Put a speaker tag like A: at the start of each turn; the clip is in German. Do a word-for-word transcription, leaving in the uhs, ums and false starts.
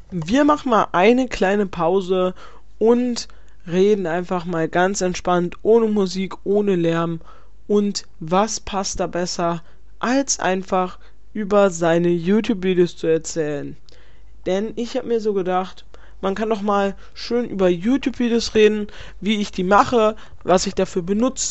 A: Wir machen mal eine kleine Pause und reden einfach mal ganz entspannt, ohne Musik, ohne Lärm. Und was passt da besser, als einfach über seine YouTube-Videos zu erzählen? Denn ich habe mir so gedacht, man kann doch mal schön über YouTube-Videos reden, wie ich die mache, was ich dafür benutze